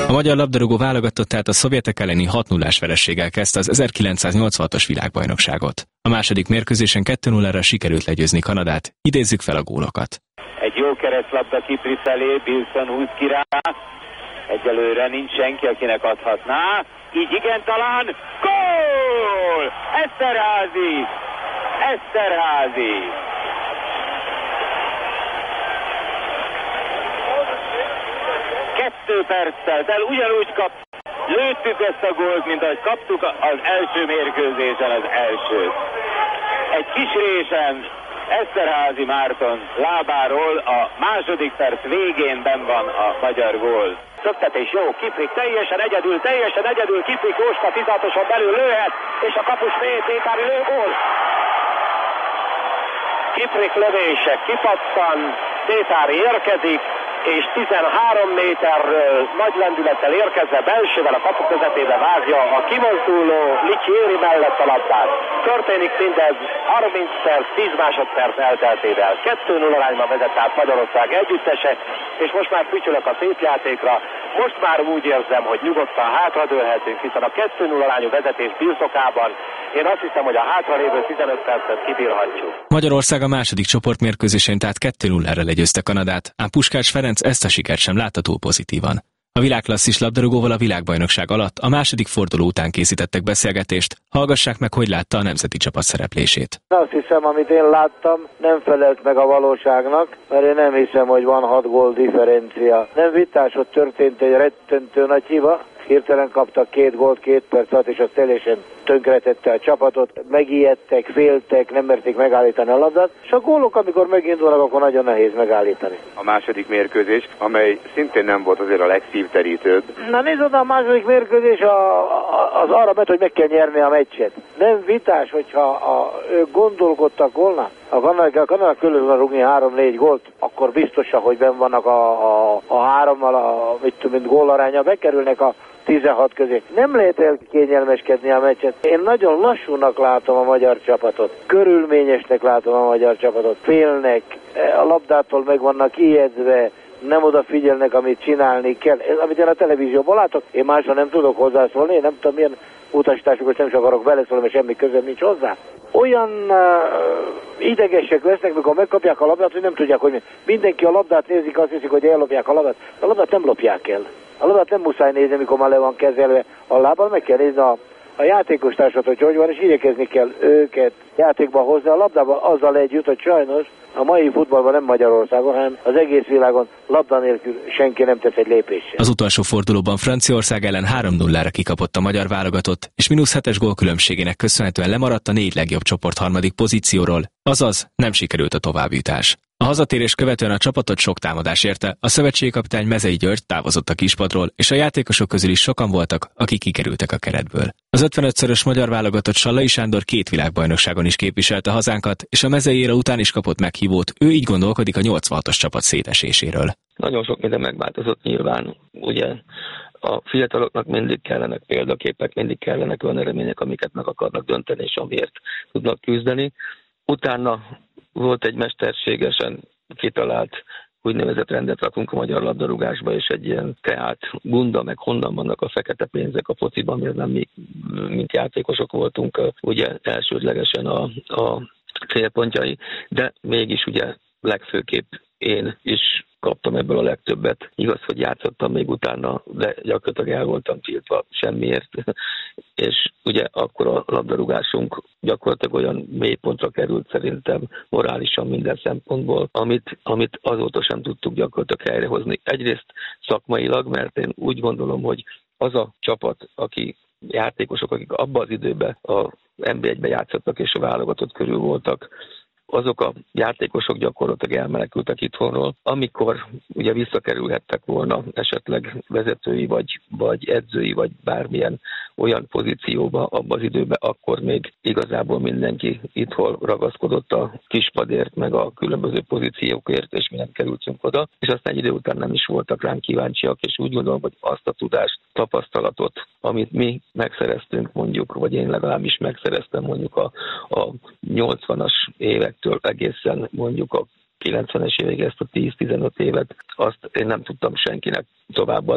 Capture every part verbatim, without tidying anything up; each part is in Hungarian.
A magyar labdarúgó válogatott tehát a szovjetek elleni hat nullás vereséggel kezdte az ezerkilencszáznyolcvanhatos világbajnokságot. A második mérkőzésen kettő nullára sikerült legyőzni Kanadát, idézzük fel a gólokat. Egy jó keresztlabda Kipri felé, Bilson húz ki rá. Egyelőre nincs senki, akinek adhatná. Így igen talán. Gól! Eszterházy! Eszterházy! Kettő perccel, de ugyanúgy kap. Lőttük ezt a gólt, mint ahogy kaptuk az első mérkőzésen az elsőt. Egy kis résen Eszterházy Márton lábáról a második perc végén benn van a magyar gól. Szöktetés jó, Kiprik teljesen egyedül, teljesen egyedül, Kiprik Jóska tizatosan belül lőhet, és a kapus mély Pétári lő gól. Kiprik lövése kipattan, Pétári érkezik, és tizenhárom méterről nagy lendülettel érkezve belsővel a kapu közepébe vágja a kimozduló Licsieri mellett a labdát. Történik mindez harminc perc, tíz másodperc elteltével. kettő null arányban vezet át Magyarország együttese, és most már fütyülök a szépjátékra. Most már úgy érzem, hogy nyugodtan hátradőlhetünk, hiszen a kettő null arányú vezetés birtokában én azt hiszem, hogy a hátralévő tizenöt percet kibírhatjuk. Magyarország a második csoportmérkőzésén tehát kettő nullára legyőzte Kanadát, ám Puskás Ferenc ezt a sikert sem látta túl pozitívan. A világklasszis labdarúgóval a világbajnokság alatt a második forduló után készítettek beszélgetést, hallgassák meg, hogy látta a nemzeti csapat szereplését. Azt hiszem, amit én láttam, nem felelt meg a valóságnak, mert én nem hiszem, hogy van hat gól differencia. Nem vitás, hogy történt egy rettentő nagy hiba. Hirtelen kaptak két gólt, két perc alatt, és az teljesen tönkretette a csapatot. Megijedtek, féltek, nem merték megállítani a labdát, és a gólok, amikor megindulnak, akkor nagyon nehéz megállítani. A második mérkőzés, amely szintén nem volt azért a legszívterítőbb. Na nézd, a második mérkőzés a, a, az arra ment, hogy meg kell nyerni a meccset. Nem vitás, hogyha a, ők gondolkodtak volna, a Kanada körül van rúgni három-négy gólt, akkor biztosan, hogy benn vannak a, a, a hárommal, a, mit tudom, mint gólaránya, bekerülnek a tizenhat közé. Nem lehet elkényelmeskedni a meccset. Én nagyon lassúnak látom a magyar csapatot. Körülményesnek látom a magyar csapatot. Félnek, a labdától meg vannak ijedzve, nem odafigyelnek, amit csinálni kell. Ez, amit én a televízióban látok, én másra nem tudok hozzászólni, én nem tudom milyen utasításokat sem is akarok beleszólni, mert semmi közöm nincs hozzá. Olyan uh, idegesek lesznek, mikor megkapják a labdát, hogy nem tudják, hogy mi. Mindenki a labdát nézik, azt hiszik, hogy ellopják a labdát. A labdát nem lopják el. A labdát nem muszáj nézni, mikor már le van kezelve a lábbal, meg kell nézni a, a játékos társat, hogy hogy van, és igyekezni kell őket játékba hozni a labdába azzal együtt, hogy sajnos a mai futballban nem Magyarországon, hanem az egész világon labda nélkül senki nem tesz egy lépést. Az utolsó fordulóban Franciaország ellen három nullára kikapott a magyar válogatott, és mínusz hetes gólkülönbségének köszönhetően lemaradt a négy legjobb csoport harmadik pozícióról, azaz nem sikerült a továbbjutás. A hazatérés követően a csapatot sok támadás érte, a szövetségi kapitány Mezei György távozott a kispadról, és a játékosok közül is sokan voltak, akik kikerültek a keretből. Az ötvenötszörös magyar válogatott Sallai Sándor két világbajnokságon is képviselte hazánkat, és a Mezei éra után is kapott meghívót, ő így gondolkodik a nyolcvanhatos csapat széteséséről. Nagyon sok minden megváltozott nyilván, ugye a fiataloknak mindig kellenek példaképek, mindig kellenek olyan eredmények, amiket meg akarnak dönteni, és amiért tudnak küzdeni. Utána volt egy mesterségesen kitalált úgynevezett rendet rakunk a magyar labdarúgásba, és egy ilyen tehát gunda, meg honnan vannak a fekete pénzek a fociban, mert nem mi, mint játékosok voltunk ugye elsődlegesen a, a célpontjai, de mégis ugye legfőképp én is kaptam ebből a legtöbbet. Igaz, hogy játszottam még utána, de gyakorlatilag el voltam tiltva semmiért. És ugye akkor a labdarúgásunk gyakorlatilag olyan mélypontra került szerintem morálisan minden szempontból, amit, amit azóta sem tudtuk gyakorlatilag helyrehozni. Egyrészt szakmailag, mert én úgy gondolom, hogy az a csapat, aki játékosok, akik abban az időben a en bé egyben játszottak és a válogatott körül voltak, azok a játékosok gyakorlatilag elmenekültek itthonról, amikor ugye visszakerülhettek volna esetleg vezetői, vagy, vagy edzői, vagy bármilyen olyan pozícióba abban az időben, akkor még igazából mindenki itthon ragaszkodott a kispadért, meg a különböző pozíciókért, és mi nem kerültünk oda, és aztán egy idő után nem is voltak ránk kíváncsiak, és úgy gondolom, hogy azt a tudást, tapasztalatot, amit mi megszereztünk mondjuk, vagy én legalábbis megszereztem mondjuk a, a nyolcvanas évektől egészen mondjuk a kilencvenes évig ezt a tíz-tizenöt évet, azt én nem tudtam senkinek továbbadni.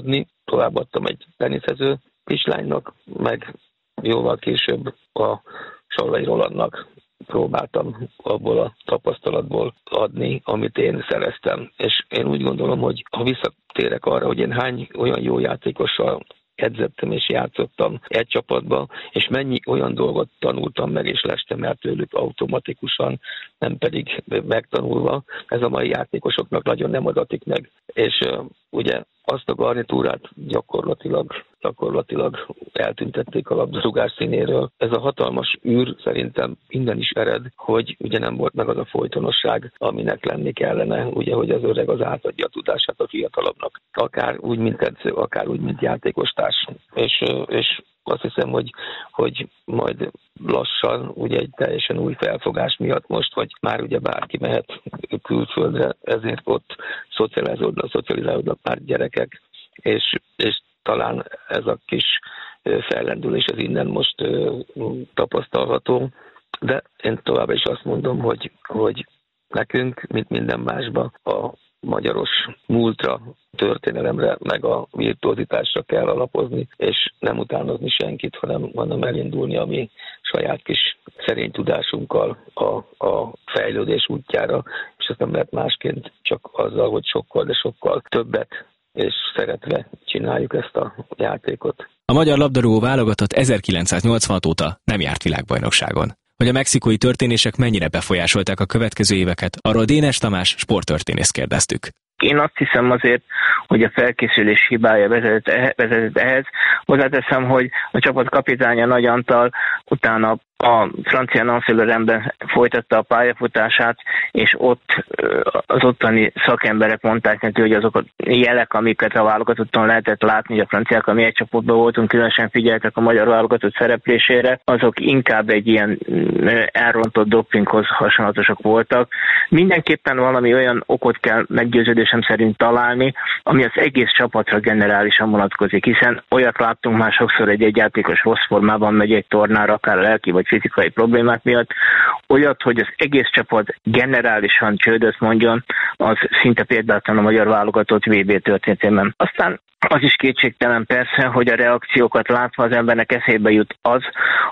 továbbadtam egy teniszező kislánynak, meg jóval később a Salvai Rolandnak próbáltam abból a tapasztalatból adni, amit én szereztem. És én úgy gondolom, hogy ha visszatérek arra, hogy én hány olyan jó játékossal edzettem és játszottam egy csapatba, és mennyi olyan dolgot tanultam meg, és lestem el tőlük automatikusan, nem pedig megtanulva. Ez a mai játékosoknak nagyon nem adatik meg. És uh, ugye azt a garnitúrát gyakorlatilag, gyakorlatilag eltüntették a labdarúgás színéről. Ez a hatalmas űr szerintem innen is ered, hogy ugye nem volt meg az a folytonosság, aminek lenni kellene, ugye, hogy az öreg az átadja a tudását a fiatalabbnak. Akár úgy, mint edző, akár úgy, mint játékostárs. És, és azt hiszem, hogy, hogy majd lassan, ugye egy teljesen új felfogás miatt most, hogy már ugye bárki mehet külföldre, ezért ott szocializálódnak, szocializálódnak már gyerekek, és, és talán ez a kis fellendülés az innen most tapasztalható, de én továbbá is azt mondom, hogy, hogy nekünk, mint minden másban, a magyaros múltra, történelemre, meg a virtuozitásra kell alapozni, és nem utánozni senkit, hanem, hanem elindulni a mi saját kis szerény tudásunkkal a, a fejlődés útjára, és ezt nem lehet másként csak azzal, hogy sokkal, de sokkal többet és szeretve csináljuk ezt a játékot. A magyar labdarúgó válogatott ezerkilencszáznyolcvanhat óta nem járt világbajnokságon. Hogy a mexikói történések mennyire befolyásolták a következő éveket, arról Dénes Tamás sporttörténészt kérdeztük. Én azt hiszem azért, hogy a felkészülés hibája vezetett, vezetett ehhez. Hozzáteszem, hogy a csapat kapitánya Nagy Antal utána a francia Nancy-Lorraine-ben folytatta a pályafutását, és ott az ottani szakemberek mondták neki, hogy azok a jelek, amiket a válogatottan lehetett látni, hogy a franciák, ami egy csoportban voltunk, különösen figyeltek a magyar válogatott szereplésére, azok inkább egy ilyen elrontott dopinghoz hasonlatosak voltak. Mindenképpen valami olyan okot kell meggyőződésem szerint találni, ami az egész csapatra generálisan vonatkozik, hiszen olyat láttunk már sokszor, hogy egy játékos rossz formában megy egy tornára, akár a lelki vagy fizikai problémák miatt, olyat, hogy az egész csapat generálisan csődöt mondjon, az szinte példátlan a magyar válogatott vé bé történetében. Aztán az is kétségtelen persze, hogy a reakciókat látva az embernek eszébe jut az,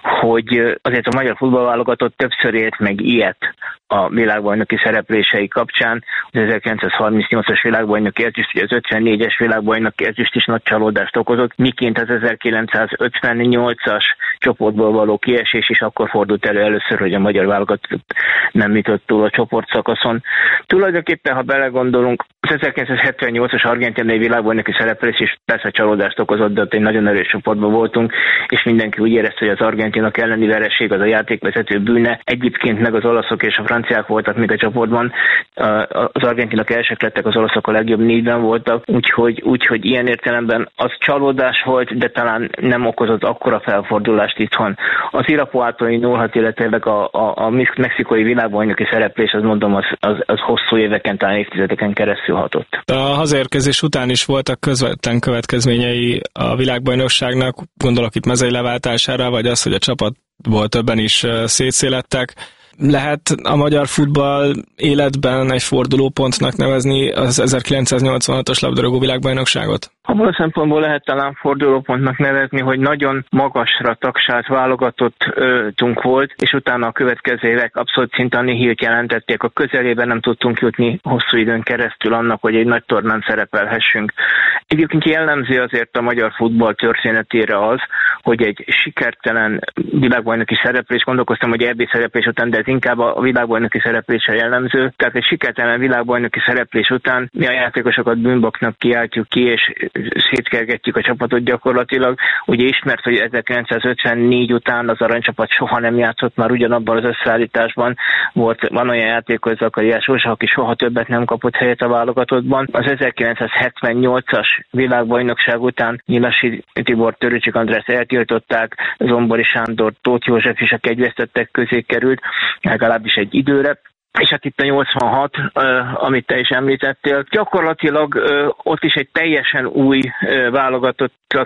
hogy azért a magyar futballválogatott többször élt meg ilyet a világbajnoki szereplései kapcsán. Az ezerkilencszázharmincnyolcas világbajnoki ezüst, az ötvennégyes világbajnoki ezüst is nagy csalódást okozott, miként az ezerkilencszázötvennyolcas csoportból való kiesés is akkor fordult elő először, hogy a magyar válogatott nem jutott túl a csoportszakaszon. Tulajdonképpen, ha belegondolunk, az ezerkilencszázhetvennyolcas argentinai világbajnoki szereplés is persze csalódást okozott, de ott egy nagyon erős csoportban voltunk, és mindenki úgy érezte, hogy az argentinok elleni vereség az a játékvezető bűne. Egyébként meg az olaszok és a franciák voltak még a csoportban. Az argentinok elsők lettek, az olaszok a legjobb négyben voltak, úgyhogy, úgyhogy ilyen értelemben az csalódás volt, de talán nem okozott akkora felfordulást itthon. Az Irapuától indulhat, illetve a, a, a mexikói világbajnoki szereplés, az mondom, az, az, az hosszú éveken, talán évtizedeken keresztül hatott. A hazaérkezés után is voltak közvetlen következményei a világbajnokságnak, gondolok itt mezei leváltására, vagy az, hogy a csapatból többen is szétszélettek. Lehet a magyar futball életben egy fordulópontnak nevezni az ezerkilencszáznyolcvanhatos labdarúgó világbajnokságot? Abban a szempontból lehet talán fordulópontnak nevezni, hogy nagyon magasra tagsált válogatottunk volt, és utána a következő évek abszolút szinte a nihilt jelentették. A közelében nem tudtunk jutni hosszú időn keresztül annak, hogy egy nagy tornán szerepelhessünk. Egyébként jellemző azért a magyar futball történetére az, hogy egy sikertelen világbajnoki szereplés, gondolkoztam, hogy é bé szereplés után, de ez inkább a világbajnoki szereplésre jellemző. Tehát egy sikertelen világbajnoki szereplés után mi a játékosokat bűnbaknak kiáltjuk ki, és szétkergetjük a csapatot gyakorlatilag. Ugye ismert, hogy ezerkilencszázötvennégy után az aranycsapat soha nem játszott már ugyanabban az összeállításban. Volt, van olyan játékos, Zakariás József, aki soha többet nem kapott helyet a válogatottban. Az ezerkilencszázhetvennyolcas világbajnokság után Nyilasi Tibor, Törőcsik András eltiltották, Zombori Sándor, Tóth József is a kegyvesztettek közé került, legalábbis egy időre. és hát itt a nyolcvanhat, amit te is említettél, gyakorlatilag ott is egy teljesen új válogatottat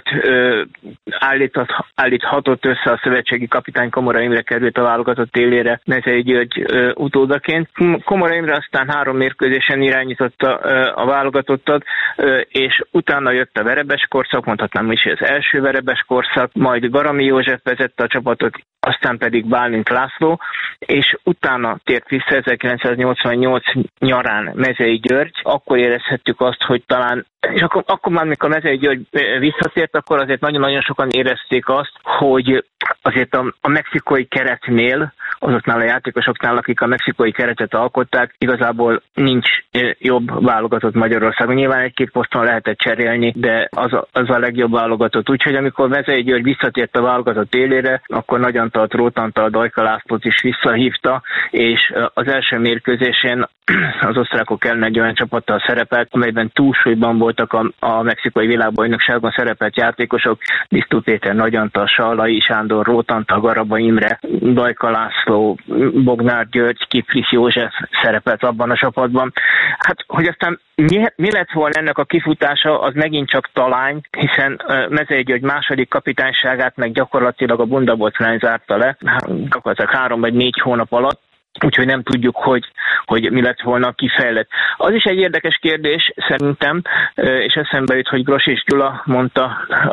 állított, állíthatott össze a szövetségi kapitány. Komora Imre került a válogatott élére Mezei György utódaként. Komora Imre aztán három mérkőzésen irányította a válogatottat, és utána jött a verebes korszak, mondhatnám is, az első verebes korszak, majd Garami József vezette a csapatot, aztán pedig Bálint László, és utána tért vissza ezerkilencszáznyolcvannyolc nyarán Mezei György. Akkor érezhettük azt, hogy talán, és akkor, akkor már, mikor Mezei György visszatért, akkor azért nagyon-nagyon sokan érezték azt, hogy azért a, a mexikai keretnél, azoknál a játékosoknál, akik a mexikai keretet alkották, igazából nincs jobb válogatott Magyarországon. Nyilván egy-két poszton lehetett cserélni, de az a, az a legjobb válogatott. Úgyhogy amikor Mezei György visszatért a válogatott élére, akkor Nagy Antal, Tóth Antal, Dajka Lászlót is visszahívta, és az első mérkőzésén az osztrákok ellen egy olyan csapattal szerepelt, amelyben túlsúlyban voltak a, a mexikai világbajnokságon szerepelt játékosok, Lisztó Péter, Nagy Antal, Sallai Sándor, Róth Antal, Garaba Imre, Dajka László, Bognár György, Kiplis József szerepelt abban a csapatban. Hát, hogy aztán mi, mi lett volna ennek a kifutása, az megint csak talány, hiszen uh, Mezei György második kapitányságát meg gyakorlatilag a Bundabocnány zárta le, gyakorlatilag három vagy négy hónap alatt, úgyhogy nem tudjuk, hogy, hogy mi lett volna kifejlett. Az is egy érdekes kérdés szerintem, és eszembe jut, hogy Grosics Gyula mondta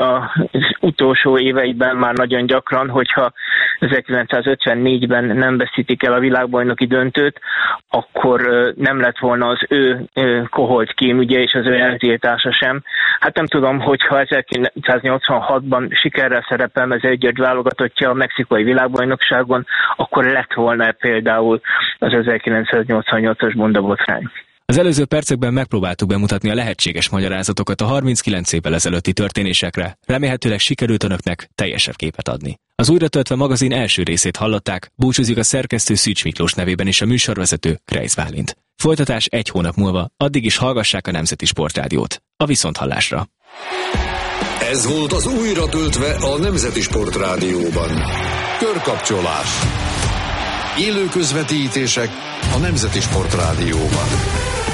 az utolsó éveiben már nagyon gyakran, hogyha ezerkilencszázötvennégyben nem veszítik el a világbajnoki döntőt, akkor nem lett volna az ő koholt kémügye és az ő eltiltása sem. Hát nem tudom, hogyha ezerkilencszáznyolcvanhatban sikerrel szerepel Mezei György válogatottja a mexikai világbajnokságon, akkor lett volna például az ezerkilencszáznyolcvannyolcas bundabocnány. Az előző percekben megpróbáltuk bemutatni a lehetséges magyarázatokat a harminckilenc évvel ezelőtti történésekre, remélhetőleg sikerült önöknek teljesebb képet adni. Az Újra töltve magazin első részét hallották, búcsúzik a szerkesztő Szűcs Miklós nevében és a műsorvezető Krejsz Bálint. Folytatás egy hónap múlva, addig is hallgassák a Nemzeti Sportrádiót. A viszonthallásra! Ez volt az Újra töltve a Nemzeti Sportrádióban. Körkapcsolás. Élő közvetítések a Nemzeti Sportrádióban.